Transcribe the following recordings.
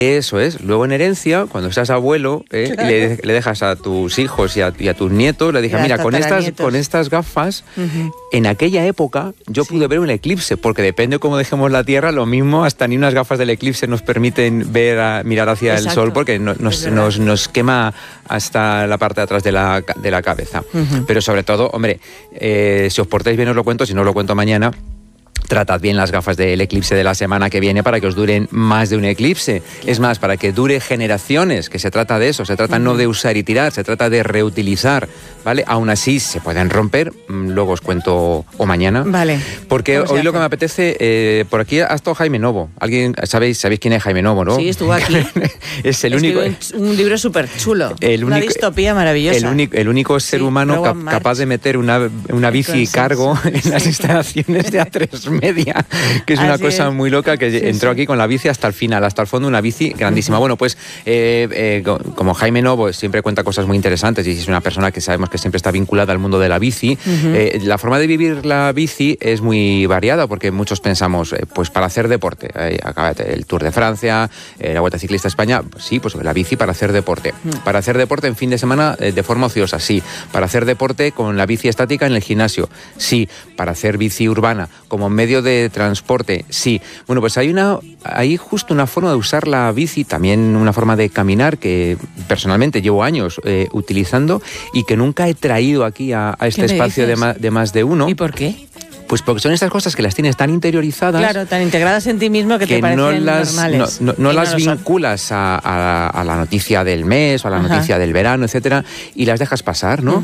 Eso es. Luego en herencia, cuando seas abuelo, Claro. le dejas a tus hijos y a tus nietos, le dije, Y a mira, con tataranietos. estas gafas, Ujú. en aquella época yo pude ver un eclipse, porque depende de cómo dejemos la Tierra, lo mismo, hasta ni unas gafas del eclipse nos permiten mirar hacia el Exacto. sol, porque nos quema hasta la parte de atrás de la cabeza. Ujú. Pero sobre todo, hombre, si os portáis bien os lo cuento, si no os lo cuento mañana. Tratad bien las gafas del eclipse de la semana que viene para que os duren más de un eclipse. Es más, para que dure generaciones, que se trata de eso. Se trata no de usar y tirar, se trata de reutilizar, ¿vale? Aún así se pueden romper, luego os cuento o mañana. Vale. Porque ¿Cómo se hoy lo hace? que me apetece, por aquí ha estado Jaime Novo. ¿Sabéis quién es Jaime Novo, no? Sí, estuvo aquí. Es el único... Escribió un libro súper chulo. El Una único- distopía maravillosa. El único ser Sí, humano Rowan March. capaz de meter una bici Consenso. cargo en las instalaciones de A3 Media, que es una Así cosa es. muy loca, que Sí, entró sí. aquí con la bici hasta el final, hasta el fondo, una bici grandísima. Bueno, pues como Jaime Novo siempre cuenta cosas muy interesantes y es una persona que sabemos que siempre está vinculada al mundo de la bici, la forma de vivir la bici es muy variada, porque muchos pensamos, pues para hacer deporte, acaba el Tour de Francia, la Vuelta Ciclista a España, pues sí, pues la bici para hacer deporte. Para hacer deporte en fin de semana de forma ociosa, sí. Para hacer deporte con la bici estática en el gimnasio, sí. Para hacer bici urbana como medio de transporte, sí. Bueno, pues hay justo una forma de usar la bici, también una forma de caminar que personalmente llevo años utilizando y que nunca he traído aquí a este ¿Qué me espacio dices? de más de uno. ¿Y por qué? Pues porque son estas cosas que las tienes tan interiorizadas, Claro, tan integradas en ti mismo que te que parecen no las normales. no Y las lo son. vinculas a la noticia del mes o a la Ajá. noticia del verano, etcétera, y las dejas pasar, ¿no? Ujú.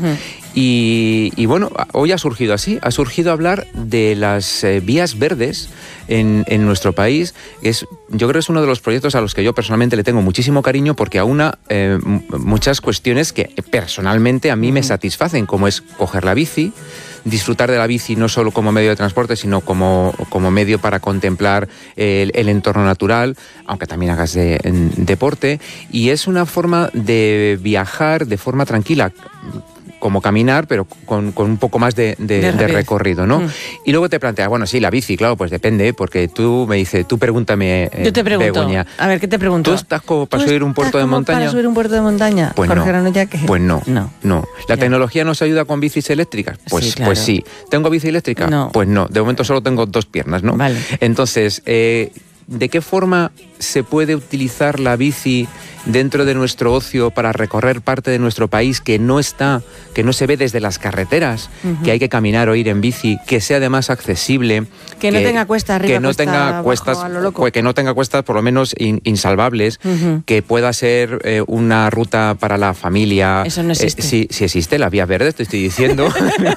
Y bueno, hoy ha surgido así, ha surgido hablar de las vías verdes en nuestro país. Yo creo que es uno de los proyectos a los que yo personalmente le tengo muchísimo cariño, porque aúna muchas cuestiones que personalmente a mí me satisfacen, como es coger la bici, disfrutar de la bici no solo como medio de transporte, sino como medio para contemplar el entorno natural, aunque también hagas deporte, y es una forma de viajar de forma tranquila, como caminar, pero con un poco más de recorrido, ¿no? Y luego te planteas, bueno, sí, la bici, claro, pues depende, porque tú pregúntame, Yo te pregunto, Begoña, a ver, ¿qué te pregunto? ¿tú estás como para subir un puerto de montaña? ¿Para subir un puerto de montaña? Pues Jorge no. Aranoya, ¿qué? Pues no. No. ¿La Ya. tecnología nos ayuda con bicis eléctricas? Pues Sí, claro. pues sí. ¿Tengo bici eléctrica? No. Pues no. De momento solo tengo 2 piernas, ¿no? Vale. Entonces, ¿de qué forma se puede utilizar la bici dentro de nuestro ocio para recorrer parte de nuestro país que no se ve desde las carreteras, que hay que caminar o ir en bici, que sea además accesible, Que no tenga cuesta arriba, que no cuesta tenga abajo, cuestas, a lo loco. pues que no tenga cuestas por lo menos insalvables, que pueda ser una ruta para la familia. Eso no existe. Sí existe, las vías verdes, te estoy diciendo.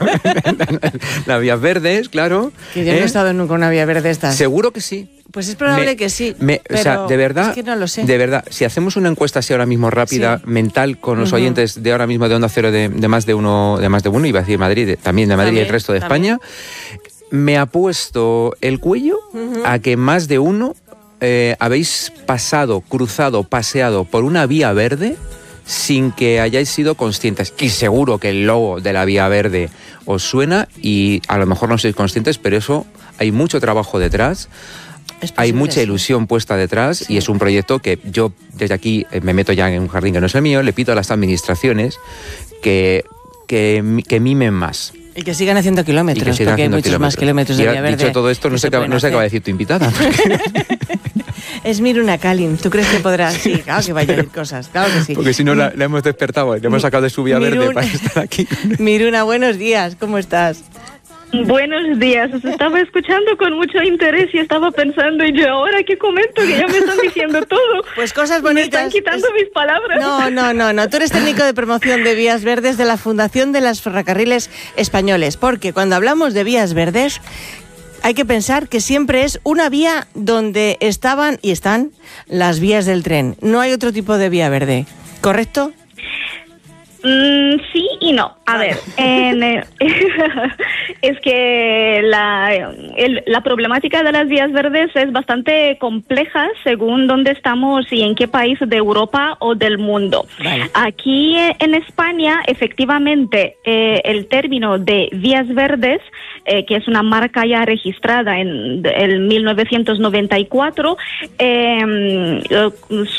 Las vías verdes, claro. Que yo no he estado nunca en una vía verde estas. Seguro que sí. Pues es probable que sí. O sea, pero de verdad, es que no lo sé. de verdad, si hacemos una encuesta así ahora mismo rápida, Sí. mental, con los oyentes de ahora mismo de Onda Cero de más de uno, iba a decir Madrid, también de Madrid y el También, resto de también. España, me ha puesto el cuello a que más de uno habéis cruzado, paseado por una vía verde sin que hayáis sido conscientes. Y seguro que el logo de la vía verde os suena y a lo mejor no sois conscientes, pero eso hay mucho trabajo detrás. Es Hay posible, mucha sí. ilusión puesta detrás Sí. y es un proyecto que yo desde aquí me meto ya en un jardín que no es el mío, le pido a las administraciones que mimen más. Y que sigan haciendo Y que kilómetros, sigan porque hay haciendo muchos más kilómetros Y de vía verde. dicho todo esto, no que sé se pueden qué va a hacer. decir tu invitada. Es Miruna Kalin. ¿Tú crees que podrá? Sí, claro que vaya a ir cosas. Claro que sí. Porque si no la hemos despertado, le hemos sacado de su vía verde Miruna. para estar aquí. Miruna, buenos días. ¿Cómo estás? Buenos días, os estaba escuchando con mucho interés y estaba pensando, y yo ahora qué comento, que ya me están diciendo todo. Pues cosas Me bonitas. están quitando mis palabras. No. Tú eres técnico de promoción de vías verdes de la Fundación de las Ferrocarriles Españoles. Porque cuando hablamos de vías verdes, hay que pensar que siempre es una vía donde estaban y están las vías del tren. No hay otro tipo de vía verde. ¿Correcto? Sí y no. A ver, es que la problemática de las vías verdes es bastante compleja según dónde estamos y en qué país de Europa o del mundo. Vale. Aquí en España, efectivamente, el término de vías verdes, que es una marca ya registrada en el 1994,